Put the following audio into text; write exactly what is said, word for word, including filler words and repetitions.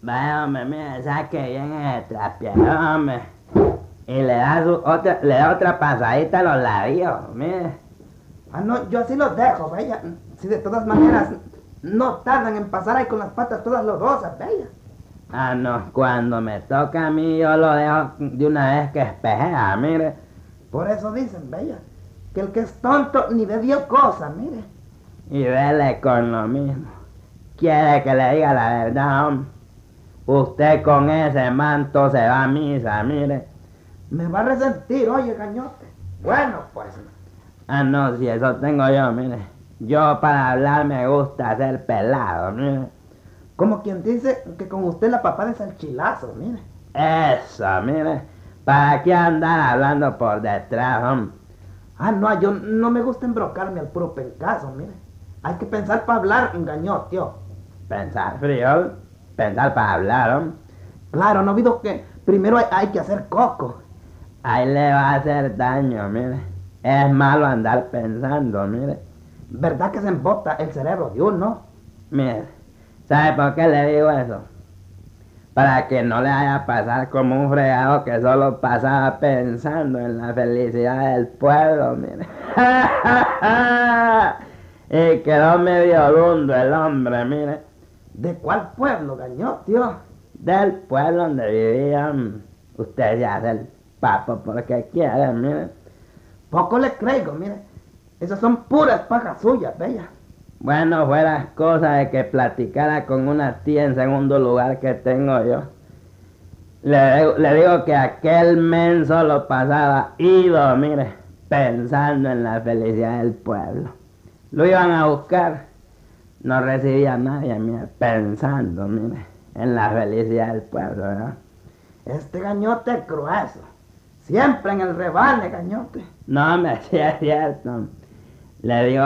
Vaya, hombre, mire, saque bien ese trapeador, hombre. Y le da, su otra, le da otra pasadita a los labios, mire. Ah, no, yo así los dejo, vaya. Si de todas maneras no tardan en pasar ahí con las patas todas lodosas, vaya. Ah, no, cuando me toca a mí yo lo dejo de una vez que espejea, mire. Por eso dicen, vaya, que el que es tonto ni ve dio cosa, mire. Y vele con lo mismo. Quiere que le diga la verdad, hombre. Usted con ese manto se va a misa, mire. Me va a resentir, oye, gañote. Bueno, pues. Ah, no, si eso tengo yo, mire. Yo para hablar me gusta ser pelado, mire. Como quien dice que con usted la papada es el chilazo, mire. Eso, mire. ¿Para qué andar hablando por detrás, hombre? Ah, no, yo no me gusta embrocarme al puro pencazo, mire. Hay que pensar para hablar, gañote, tío. Pensar frío, pensar para hablar, hombre. Claro, no olvido que primero hay, hay que hacer coco. Ahí le va a hacer daño, mire. Es malo andar pensando, mire. ¿Verdad que se embota el cerebro de uno? Mire, ¿sabe por qué le digo eso? Para que no le vaya a pasar como un fregado que solo pasaba pensando en la felicidad del pueblo, mire. Y quedó medio dundo el hombre, mire. ¿De cuál pueblo, gañote, tío? Del pueblo donde vivían. Usted se hace el papo porque quiere, mire. Poco le creo, mire. Esas son puras pajas suyas, bella. Bueno, fuera cosa de que platicara con una tía en segundo lugar que tengo yo. Le, le digo que aquel menso lo pasaba ido, mire, pensando en la felicidad del pueblo. Lo iban a buscar, no recibía a nadie, mire, pensando, mire, en la felicidad del pueblo, ¿verdad? Este gañote es grueso. Siempre en el rebane, gañote. No, me sí es cierto. Le digo